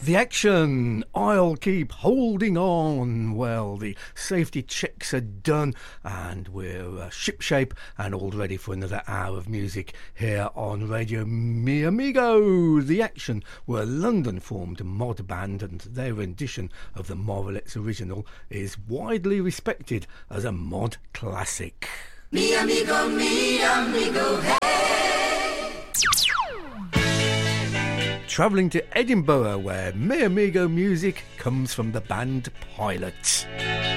The action, I'll keep holding on. Well, the safety checks are done and we're shipshape and all ready for another hour of music here on Radio Mi Amigo. The Action were a London-formed mod band, and their rendition of the Moralettes original is widely respected as a mod classic. Mi amigo, hey! Travelling to Edinburgh, where Mi Amigo music comes from the band Pilot.